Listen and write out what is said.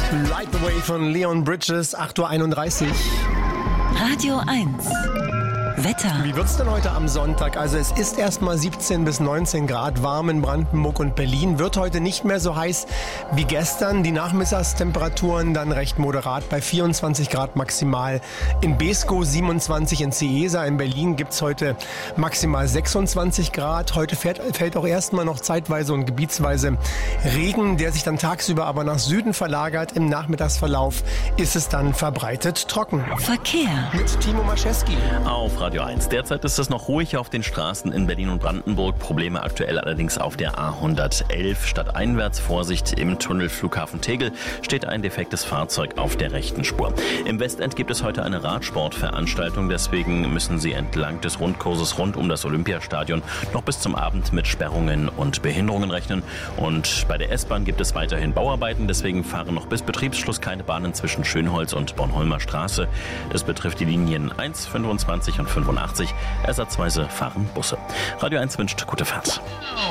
Light the Way von Leon Bridges, 8:31 Uhr. Radio 1. Wetter. Wie wird's denn heute am Sonntag? Also es ist erstmal 17 bis 19 Grad warm in Brandenburg und Berlin. Wird heute nicht mehr so heiß wie gestern. Die Nachmittagstemperaturen dann recht moderat bei 24 Grad maximal. In Beeskow 27, in Cieza in Berlin gibt's heute maximal 26 Grad. Heute fällt auch erstmal noch zeitweise und gebietsweise Regen, der sich dann tagsüber aber nach Süden verlagert. Im Nachmittagsverlauf ist es dann verbreitet trocken. Verkehr. Mit Timo Maschewski. Auf Radio 1. Derzeit ist es noch ruhig auf den Straßen in Berlin und Brandenburg. Probleme aktuell allerdings auf der A111. Stadteinwärts Vorsicht im Tunnel Flughafen Tegel steht ein defektes Fahrzeug auf der rechten Spur. Im Westend gibt es heute eine Radsportveranstaltung. Deswegen müssen Sie entlang des Rundkurses rund um das Olympiastadion noch bis zum Abend mit Sperrungen und Behinderungen rechnen. Und bei der S-Bahn gibt es weiterhin Bauarbeiten. Deswegen fahren noch bis Betriebsschluss keine Bahnen zwischen Schönholz und Bornholmer Straße. Das betrifft die Linien 1, 25 und 85. Ersatzweise fahren Busse. Radio 1 wünscht gute Fahrt.